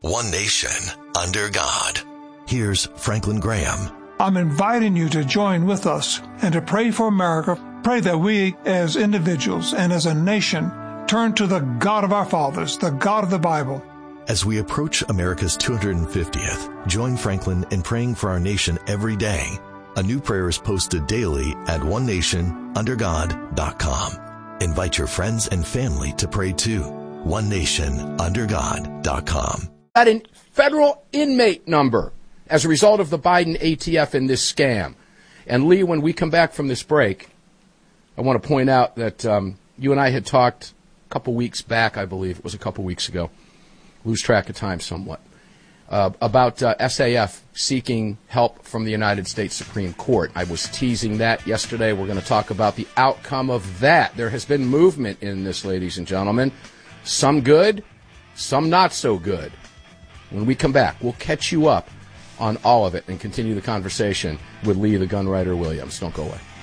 one nation, under God. Here's Franklin Graham. I'm inviting you to join with us and to pray for America. Pray that we as individuals and as a nation turn to the God of our fathers, the God of the Bible. As we approach America's 250th, join Franklin in praying for our nation every day. A new prayer is posted daily at onenationundergod.com. Invite your friends and family to pray too. onenationundergod.com. Got a federal inmate number as a result of the Biden ATF and this scam. And Lee, when we come back from this break, I want to point out that you and I had talked a couple weeks back, I believe. It was a couple weeks ago. Lose track of time somewhat. About SAF seeking help from the United States Supreme Court. I was teasing that yesterday. We're going to talk about the outcome of that. There has been movement in this, ladies and gentlemen. Some good, some not so good. When we come back, we'll catch you up on all of it and continue the conversation with Lee the Gunwriter Williams. Don't go away.